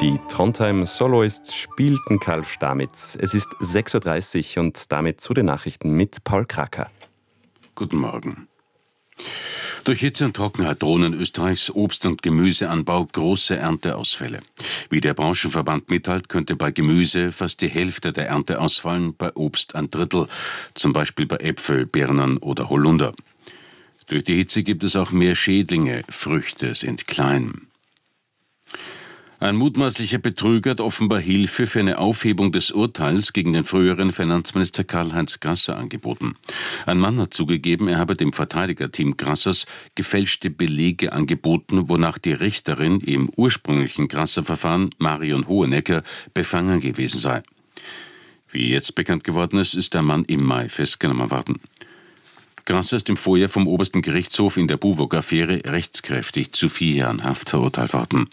Die Trondheim Soloists spielten Karl Stamitz. Es ist 6:30 Uhr und damit zu den Nachrichten mit Paul Kracker. Guten Morgen. Durch Hitze und Trockenheit drohen in Österreichs Obst- und Gemüseanbau große Ernteausfälle. Wie der Branchenverband mitteilt, könnte bei Gemüse fast die Hälfte der Ernte ausfallen, bei Obst ein Drittel, zum Beispiel bei Äpfel, Birnen oder Holunder. Durch die Hitze gibt es auch mehr Schädlinge, Früchte sind klein. Ein mutmaßlicher Betrüger hat offenbar Hilfe für eine Aufhebung des Urteils gegen den früheren Finanzminister Karl-Heinz Grasser angeboten. Ein Mann hat zugegeben, er habe dem Verteidigerteam Grassers gefälschte Belege angeboten, wonach die Richterin im ursprünglichen Grasser-Verfahren, Marion Hohenecker, befangen gewesen sei. Wie jetzt bekannt geworden ist, ist der Mann im Mai festgenommen worden. Grasser ist im Vorjahr vom obersten Gerichtshof in der Buwog-Affäre rechtskräftig zu 4 Jahren Haft verurteilt worden.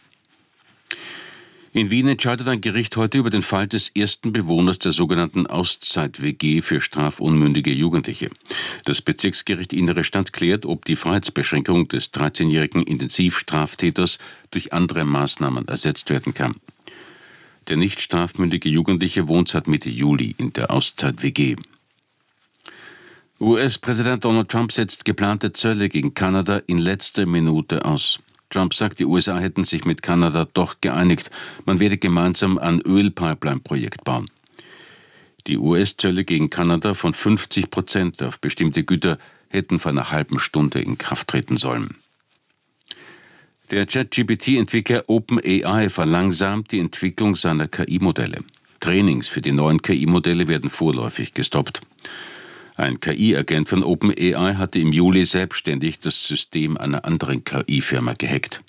In Wien entscheidet ein Gericht heute über den Fall des ersten Bewohners der sogenannten Auszeit-WG für strafunmündige Jugendliche. Das Bezirksgericht Innere Stadt klärt, ob die Freiheitsbeschränkung des 13-jährigen Intensivstraftäters durch andere Maßnahmen ersetzt werden kann. Der nicht strafmündige Jugendliche wohnt seit Mitte Juli in der Auszeit-WG. US-Präsident Donald Trump setzt geplante Zölle gegen Kanada in letzter Minute aus. Trump sagt, die USA hätten sich mit Kanada doch geeinigt. Man werde gemeinsam ein Ölpipeline-Projekt bauen. Die US-Zölle gegen Kanada von 50% auf bestimmte Güter hätten vor einer halben Stunde in Kraft treten sollen. Der ChatGPT-Entwickler OpenAI verlangsamt die Entwicklung seiner KI-Modelle. Trainings für die neuen KI-Modelle werden vorläufig gestoppt. Ein KI-Agent von OpenAI hatte im Juli selbstständig das System einer anderen KI-Firma gehackt.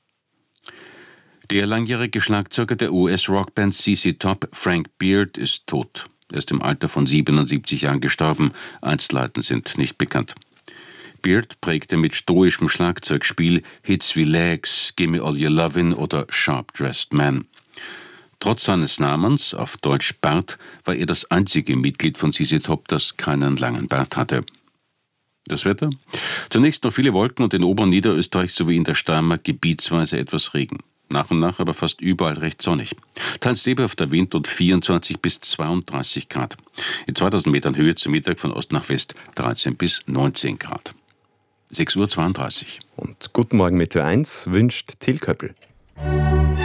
Der langjährige Schlagzeuger der US-Rockband ZZ Top, Frank Beard, ist tot. Er ist im Alter von 77 Jahren gestorben. Einzelheiten sind nicht bekannt. Beard prägte mit stoischem Schlagzeugspiel Hits wie Legs, Gimme All Your Lovin' oder Sharp Dressed Man. Trotz seines Namens, auf Deutsch Bart, war er das einzige Mitglied von ZZ Top, das keinen langen Bart hatte. Das Wetter? Zunächst noch viele Wolken und in Ober- und Niederösterreich sowie in der Steiermark gebietsweise etwas Regen. Nach und nach aber fast überall recht sonnig. Teils lebhafter Wind und 24 bis 32 Grad. In 2000 Metern Höhe zum Mittag von Ost nach West 13 bis 19 Grad. 6:32 Uhr. Und guten Morgen mit Ö1 wünscht Till Köppel.